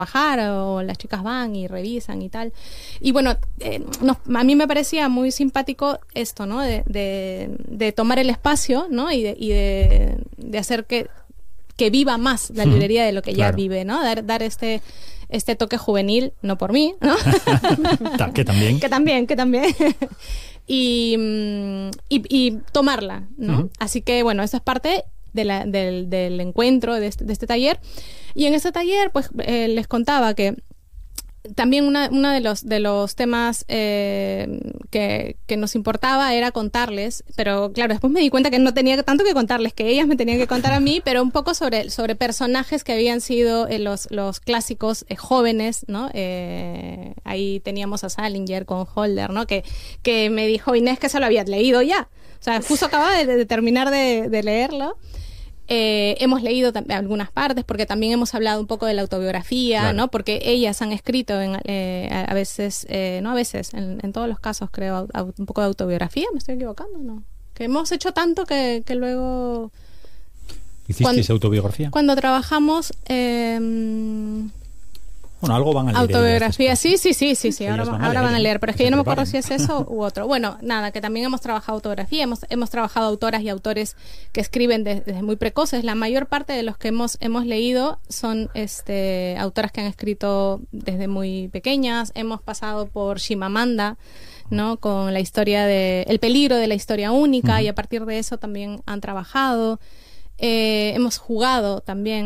trabajar, o las chicas van y revisan y tal. Y bueno, a mí me parecía muy simpático esto, ¿no? De tomar el espacio, ¿no? Y de hacer que viva más la librería de lo que ya vive, ¿no? Dar este toque juvenil, no por mí, ¿no? que también. y tomarla, ¿no? Así que, bueno, eso es parte del encuentro de este taller. Y en este taller, pues, les contaba que también uno de los temas que nos importaba era contarles, pero claro, después me di cuenta que no tenía tanto que contarles, que ellas me tenían que contar a mí, pero un poco sobre personajes que habían sido los clásicos jóvenes, ¿no? Ahí teníamos a Salinger con Holder, ¿no? Que me dijo Inés que se lo había leído ya. O sea, justo acababa de terminar de leerlo. Hemos leído algunas partes, porque también hemos hablado un poco de la autobiografía, claro, ¿no? Porque ellas han escrito a veces, no a veces, en todos los casos, creo, un poco de autobiografía. ¿Me estoy equivocando? ¿No? Que hemos hecho tanto que luego... ¿Hicisteis autobiografía? Cuando trabajamos... Bueno, algo van a leer. Autobiografía, sí. Ahora van a leer, pero es que yo no me acuerdo si es eso u otro. Bueno, nada, que también hemos trabajado autobiografía, hemos trabajado autoras y autores que escriben desde muy precoces. La mayor parte de los que hemos leído son autoras que han escrito desde muy pequeñas. Hemos pasado por Chimamanda, ¿no? Con la historia el peligro de la historia única, y a partir de eso también han trabajado. Hemos jugado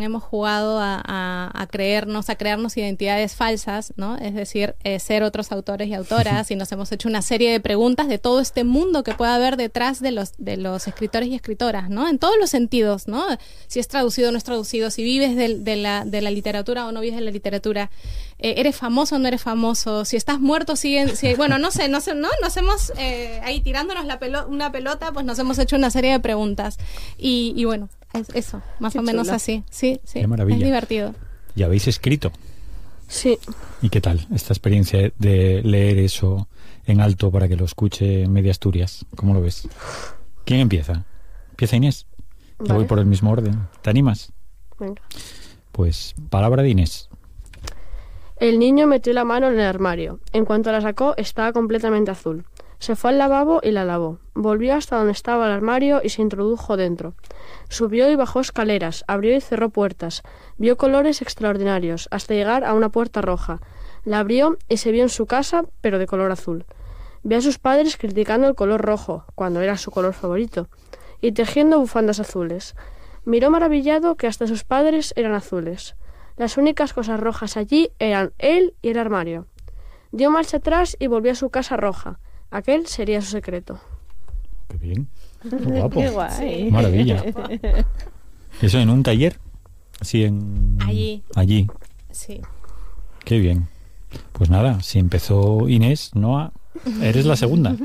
a crearnos identidades falsas, ¿no? Es decir, ser otros autores y autoras, y nos hemos hecho una serie de preguntas de todo este mundo que puede haber detrás de los escritores y escritoras, ¿no? En todos los sentidos, ¿no? Si es traducido o no es traducido, si vives de la literatura o no vives de la literatura, eres famoso o no eres famoso, si estás muerto, bueno, no sé, ¿no? Nos hemos, ahí tirándonos una pelota, pues nos hemos hecho una serie de preguntas, y bueno, es eso, más o menos así. Sí. Qué maravilla. Es divertido. ¿Y habéis escrito? Sí. ¿Y qué tal esta experiencia de leer eso en alto para que lo escuche media Asturias? ¿Cómo lo ves? ¿Quién empieza? ¿Empieza Inés? Yo voy por el mismo orden. ¿Te animas? Venga. Pues, palabra de Inés. El niño metió la mano en el armario. En cuanto la sacó, estaba completamente azul. Se fue al lavabo y la lavó. Volvió hasta donde estaba el armario y se introdujo dentro. Subió y bajó escaleras, abrió y cerró puertas. Vio colores extraordinarios, hasta llegar a una puerta roja. La abrió y se vio en su casa, pero de color azul. Vio a sus padres criticando el color rojo, cuando era su color favorito, y tejiendo bufandas azules. Miró maravillado que hasta sus padres eran azules. Las únicas cosas rojas allí eran él y el armario. Dio marcha atrás y volvió a su casa roja. Aquel sería su secreto. Qué bien. Qué guapo. Qué guay. Maravilla. ¿Eso en un taller? Así Allí. Sí. Qué bien. Pues nada, si empezó Inés, Noa, eres la segunda.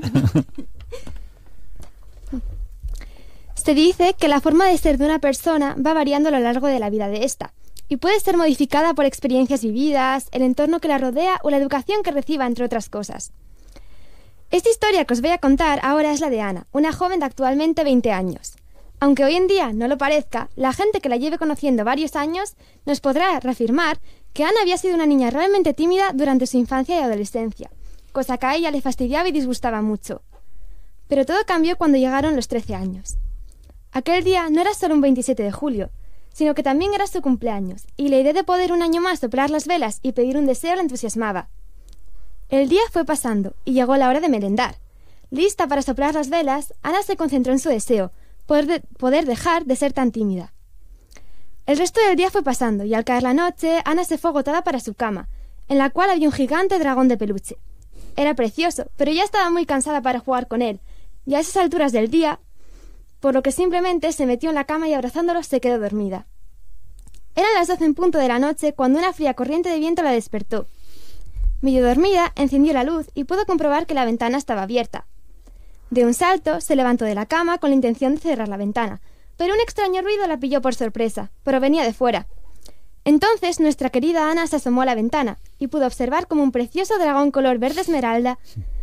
Se dice que la forma de ser de una persona va variando a lo largo de la vida de ésta, y puede ser modificada por experiencias vividas, el entorno que la rodea o la educación que reciba, entre otras cosas. Esta historia que os voy a contar ahora es la de Ana, una joven de actualmente 20 años. Aunque hoy en día no lo parezca, la gente que la lleve conociendo varios años nos podrá reafirmar que Ana había sido una niña realmente tímida durante su infancia y adolescencia, cosa que a ella le fastidiaba y disgustaba mucho. Pero todo cambió cuando llegaron los 13 años. Aquel día no era solo un 27 de julio, sino que también era su cumpleaños, y la idea de poder un año más soplar las velas y pedir un deseo la entusiasmaba. El día fue pasando y llegó la hora de merendar. Lista para soplar las velas, Ana se concentró en su deseo, poder dejar de ser tan tímida. El resto del día fue pasando y al caer la noche, Ana se fue agotada para su cama, en la cual había un gigante dragón de peluche. Era precioso, pero ya estaba muy cansada para jugar con él, y a esas alturas del día, por lo que simplemente se metió en la cama y abrazándolo se quedó dormida. Eran las 12 en punto de la noche cuando una fría corriente de viento la despertó. Medio dormida, encendió la luz y pudo comprobar que la ventana estaba abierta. De un salto, se levantó de la cama con la intención de cerrar la ventana, pero un extraño ruido la pilló por sorpresa, provenía de fuera. Entonces, nuestra querida Ana se asomó a la ventana y pudo observar como un precioso dragón color verde esmeralda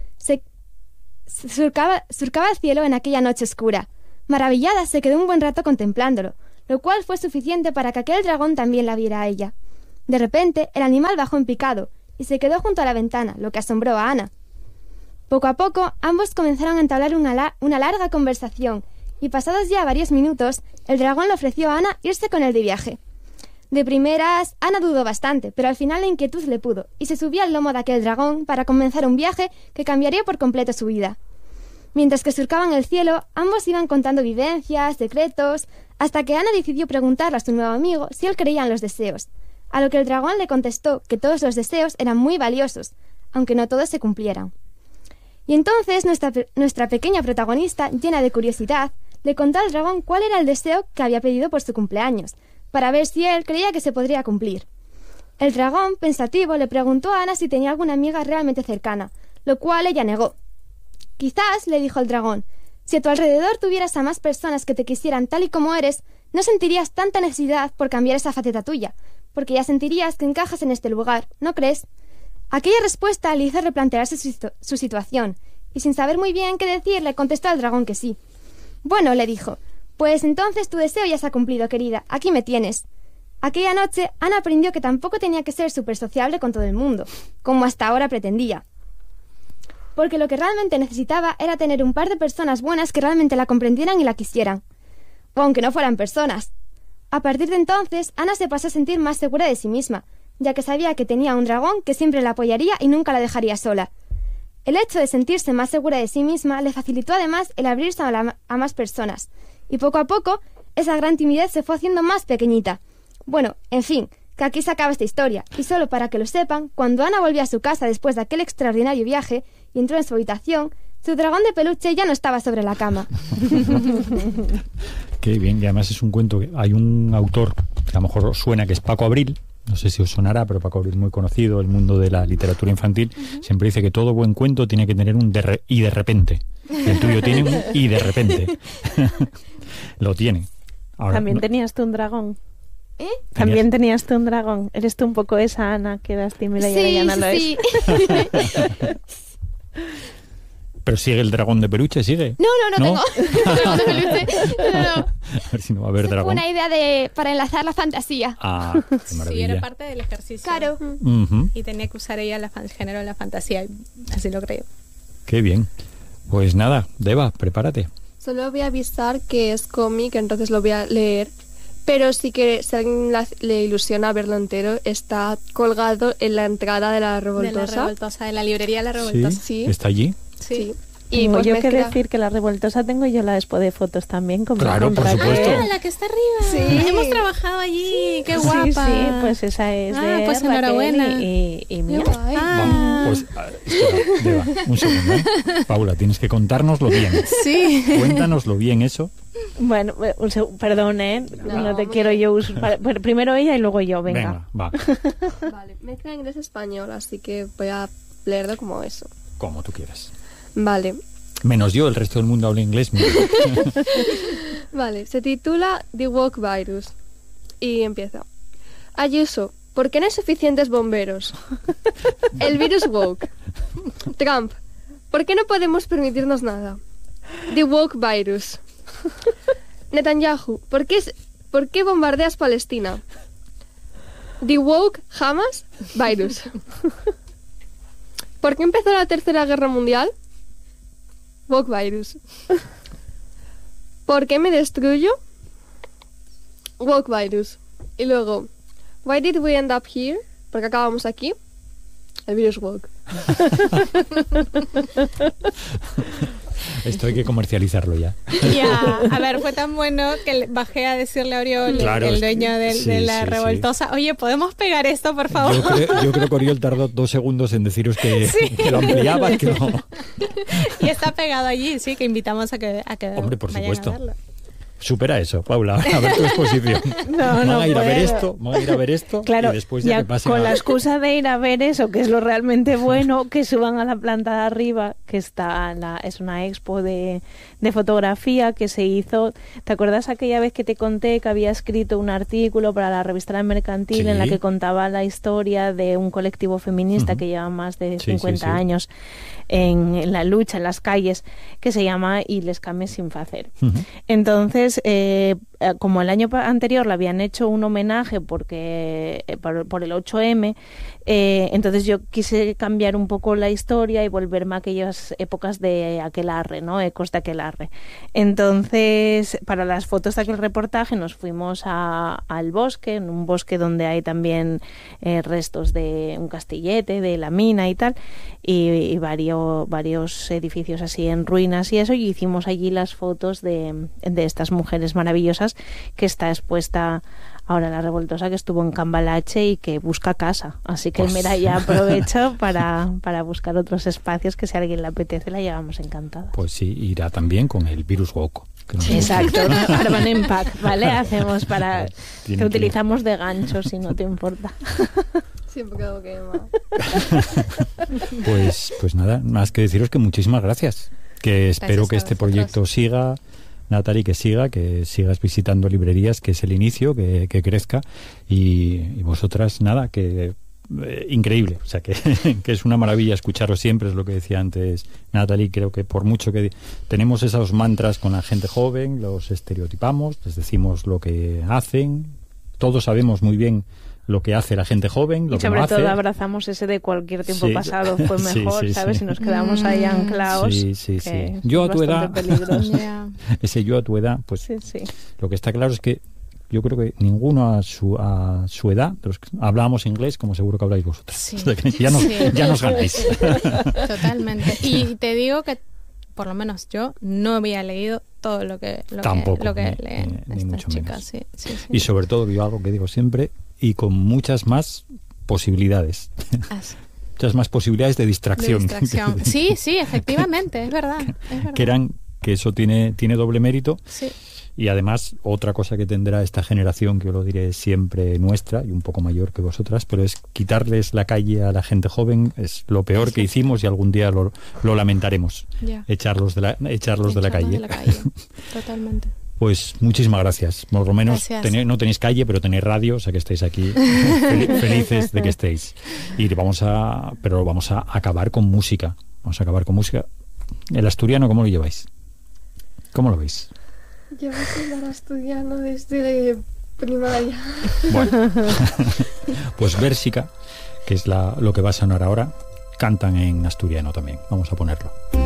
surcaba el cielo en aquella noche oscura. Maravillada, se quedó un buen rato contemplándolo, lo cual fue suficiente para que aquel dragón también la viera a ella. De repente, el animal bajó en picado y se quedó junto a la ventana, lo que asombró a Ana. Poco a poco, ambos comenzaron a entablar una larga conversación, y pasados ya varios minutos, el dragón le ofreció a Ana irse con él de viaje. De primeras, Ana dudó bastante, pero al final la inquietud le pudo, y se subió al lomo de aquel dragón para comenzar un viaje que cambiaría por completo su vida. Mientras que surcaban el cielo, ambos iban contando vivencias, secretos, hasta que Ana decidió preguntarle a su nuevo amigo si él creía en los deseos, a lo que el dragón le contestó que todos los deseos eran muy valiosos, aunque no todos se cumplieran. Y entonces nuestra pequeña protagonista, llena de curiosidad, le contó al dragón cuál era el deseo que había pedido por su cumpleaños, para ver si él creía que se podría cumplir. El dragón, pensativo, le preguntó a Ana si tenía alguna amiga realmente cercana, lo cual ella negó. Quizás, le dijo el dragón, si a tu alrededor tuvieras a más personas que te quisieran tal y como eres, no sentirías tanta necesidad por cambiar esa faceta tuya, porque ya sentirías que encajas en este lugar, ¿no crees? Aquella respuesta le hizo replantearse su situación, y sin saber muy bien qué decir, le contestó al dragón que sí. Bueno, le dijo, pues entonces tu deseo ya se ha cumplido, querida, aquí me tienes. Aquella noche, Ana aprendió que tampoco tenía que ser súper sociable con todo el mundo, como hasta ahora pretendía. Porque lo que realmente necesitaba era tener un par de personas buenas que realmente la comprendieran y la quisieran. O aunque no fueran personas. A partir de entonces, Ana se pasó a sentir más segura de sí misma, ya que sabía que tenía un dragón que siempre la apoyaría y nunca la dejaría sola. El hecho de sentirse más segura de sí misma le facilitó además el abrirse a más personas, y poco a poco esa gran timidez se fue haciendo más pequeñita. Bueno, en fin, que aquí se acaba esta historia, y solo para que lo sepan, cuando Ana volvió a su casa después de aquel extraordinario viaje y entró en su habitación, su dragón de peluche ya no estaba sobre la cama. Qué bien, y además es un cuento que hay un autor que a lo mejor os suena, que es Paco Abril. No sé si os sonará, pero Paco Abril es muy conocido, el mundo de la literatura infantil. Siempre dice que todo buen cuento tiene que tener un y de repente. El tuyo tiene un y de repente. Lo tiene. Ahora, También tenías tú un dragón. También tenías tú un dragón. Eres tú un poco esa Ana que das tímida y ahora ya no lo es. Sí. Pero sigue el dragón de peluche, sigue. No tengo dragón de peluche. No. A ver si no va a haber dragón. Fue una idea para enlazar la fantasía. Ah, qué maravilla. Sí, era parte del ejercicio. Claro. Ujú. Y tenía que usar ella el género de la fantasía, así lo creo. Qué bien. Pues nada, Deva, prepárate. Solo voy a avisar que es cómic, entonces lo voy a leer. Pero sí que si a alguien le ilusiona verlo entero, está colgado en la entrada de La Revoltosa. De la librería La Revoltosa. Sí. ¿Está allí? Sí. Y Tengo pues yo me que queda- decir que La Revoltosa tengo yo la expo de fotos también. Claro, por supuesto. Ah, la que está arriba. Sí. Hemos trabajado allí. Qué Sí, guapa. sí, pues esa es de pues Raquel enhorabuena. y mía. Qué guay. Vamos, pues espera, Deva, un segundo, ¿eh? Paula, tienes que contárnoslo bien. Sí. Cuéntanoslo bien eso. Bueno, perdón, no te quiero yo usar. Primero ella y luego yo, venga. Va, Vale, mezcla inglés-español, así que voy a leerlo como eso. como tú quieras. Vale. Menos yo, el resto del mundo habla inglés. Mira. Vale, se titula The Woke Virus. Y empieza. Ayuso, ¿por qué no hay suficientes bomberos? El virus woke. Trump, ¿por qué no podemos permitirnos nada? The Woke Virus. Netanyahu, ¿por qué bombardeas Palestina? The Woke Hamas Virus. ¿Por qué empezó la Tercera Guerra Mundial? Woke Virus. ¿Por qué me destruyo? Woke Virus. Y luego, why did we end up here? ¿Por qué acabamos aquí? El virus woke. Esto hay que comercializarlo ya. Ya, a ver, fue tan bueno que bajé a decirle a Oriol, Claro, el dueño sí, de La sí, Revoltosa, oye, ¿podemos pegar esto, por favor? Yo creo que Oriol tardó 2 segundos en deciros que lo ampliaba, que no. Y está pegado allí, sí, que invitamos a que Hombre, por vayan supuesto. a verlo. Supera eso, Paula, a ver tu exposición. Van a ir a ver puedo. esto, van a ir a ver esto Claro, y después ya que pasen con a... la excusa de ir a ver eso, que es lo realmente bueno, que suban a la planta de arriba, que está es una expo de fotografía que se hizo. ¿Te acuerdas aquella vez que te conté que había escrito un artículo para la revista La Mercantil Sí. en la que contaba la historia de un colectivo feminista Ujú. que lleva más de Sí, 50 sí, sí. años en la lucha en las calles, que se llama Y les cames sin facer? Ujú. Entonces, como el año anterior le habían hecho un homenaje porque por el 8M, entonces yo quise cambiar un poco la historia y volverme a aquellas épocas de aquelarre, ¿no? Ecos de aquelarre. Entonces, para las fotos de aquel reportaje nos fuimos al bosque, en un bosque donde hay también restos de un castillete, de la mina y tal, y varios edificios así en ruinas y eso, y hicimos allí las fotos de estas mujeres maravillosas que está expuesta ahora la Revoltosa, que estuvo en Cambalache y que busca casa. Así que Pues... mira, ya aprovecho para buscar otros espacios que si a alguien le apetece la llevamos encantada. Pues sí, irá también con el virus Woco. Exacto, Urban Impact, ¿vale? Hacemos Tiene que utilizamos de gancho, si no te importa. Siempre quedo quemado. Pues nada, más que deciros que muchísimas gracias. Que espero Gracias que a este vosotros. proyecto siga, Natalie, que sigas visitando librerías, que es el inicio, que crezca. Y vosotras, nada, que increíble. O sea, que es una maravilla escucharos siempre, es lo que decía antes Natalie. Creo que por mucho que tenemos esos mantras con la gente joven, los estereotipamos, les decimos lo que hacen, todos sabemos muy bien lo que hace la gente joven, lo Y que no sobre hace. todo abrazamos ese de cualquier tiempo Sí. pasado, fue Sí, mejor, sí, ¿sabes? sí. Si nos quedamos ahí anclados. Sí, sí, sí. que Yo es a tu edad, bastante peligroso. Ya. ese yo a tu edad, pues Sí, sí. lo que está claro es que yo creo que ninguno a su edad, de los que hablábamos inglés como seguro que habláis vosotros. Sí. O sea que ya Sí. nos ganáis. Totalmente. Y te digo que por lo menos yo no había leído todo lo que Tampoco, leen ni estas mucho chicas. menos. Sí, sí, sí. Y sobre todo, yo algo que digo siempre, y con muchas más posibilidades. Así. Muchas más posibilidades de distracción. De distracción. Sí, sí, efectivamente, es verdad. Es verdad. Que eso tiene doble mérito. Sí. Y además, otra cosa que tendrá esta generación, que yo lo diré siempre nuestra, y un poco mayor que vosotras, pero es quitarles la calle a la gente joven, es lo peor que hicimos y algún día lo lamentaremos, Ya. echarlos de la calle. Echarnos de la calle. Totalmente. Pues muchísimas gracias. Por lo menos Gracias. no tenéis calle, pero tenéis radio, o sea que estáis aquí felices de que estéis. Y vamos a acabar con música. Vamos a acabar con música. El asturiano, ¿cómo lo lleváis? ¿Cómo lo veis? Llevo sin dar asturiano desde primaria. Bueno, pues Bérsica, que es lo que va a sonar ahora, cantan en asturiano también. Vamos a ponerlo.